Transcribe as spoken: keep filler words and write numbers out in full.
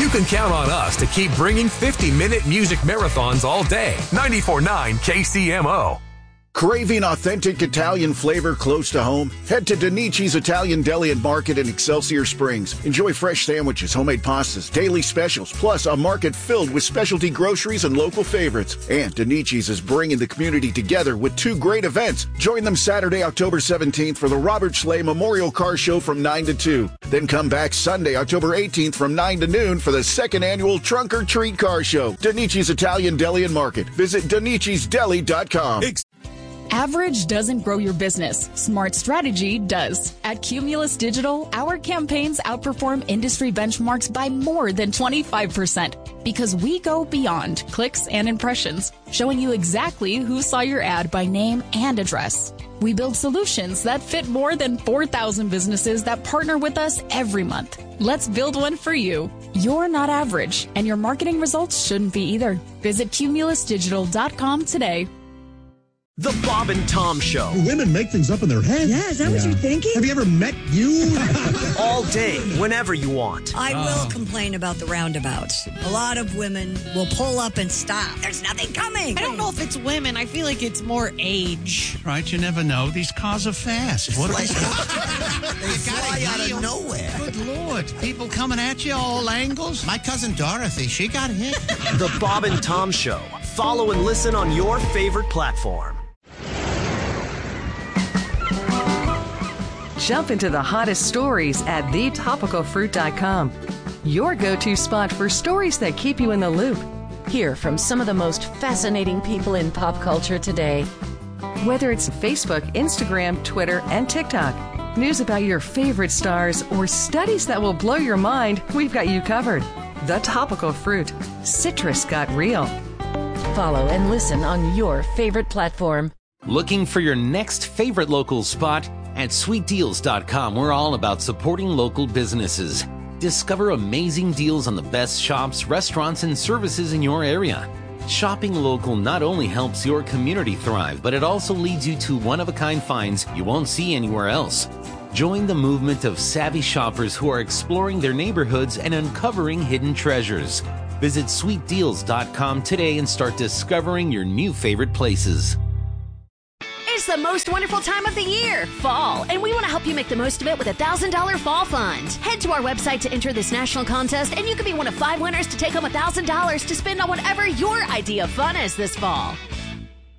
You can count on us to keep bringing fifty-minute music marathons all day. ninety-four point nine K C M O. Craving authentic Italian flavor close to home? Head to Donici's Italian Deli and Market in Excelsior Springs. Enjoy fresh sandwiches, homemade pastas, daily specials, plus a market filled with specialty groceries and local favorites. And Donici's is bringing the community together with two great events. Join them Saturday, October seventeenth for the Robert Schley Memorial Car Show from nine to two. Then come back Sunday, October eighteenth from nine to noon for the second annual Trunk or Treat Car Show. Donici's Italian Deli and Market. Visit Donicis Deli dot com. Average doesn't grow your business. Smart strategy does. At Cumulus Digital, our campaigns outperform industry benchmarks by more than twenty-five percent because we go beyond clicks and impressions, showing you exactly who saw your ad by name and address. We build solutions that fit more than four thousand businesses that partner with us every month. Let's build one for you. You're not average, and your marketing results shouldn't be either. Visit Cumulus Digital dot com today. The Bob and Tom Show. Women make things up in their heads. Yeah, is that yeah. what you're thinking? Have you ever met you? All day, whenever you want. I oh. will complain about the roundabouts. A lot of women will pull up and stop. There's nothing coming. I don't know if it's women. I feel like it's more age. Right, you never know. These cars are fast. What like, they fly out of nowhere. Good Lord. People coming at you all angles. My cousin Dorothy, she got hit. The Bob and Tom Show. Follow and listen on your favorite platform. Jump into the hottest stories at the topical fruit dot com. Your go-to spot for stories that keep you in the loop. Hear from some of the most fascinating people in pop culture today. Whether it's Facebook, Instagram, Twitter, and TikTok, news about your favorite stars, or studies that will blow your mind, we've got you covered. The Topical Fruit. Citrus got real. Follow and listen on your favorite platform. Looking for your next favorite local spot? At sweet deals dot com, we're all about supporting local businesses. Discover amazing deals on the best shops, restaurants, and services in your area. Shopping local not only helps your community thrive, but it also leads you to one-of-a-kind finds you won't see anywhere else. Join the movement of savvy shoppers who are exploring their neighborhoods and uncovering hidden treasures. Visit sweet deals dot com today and start discovering your new favorite places. It's the most wonderful time of the year, fall, and we want to help you make the most of it with a one thousand dollars Fall Fund. Head to our website to enter this national contest, and you could be one of five winners to take home one thousand dollars to spend on whatever your idea of fun is this fall.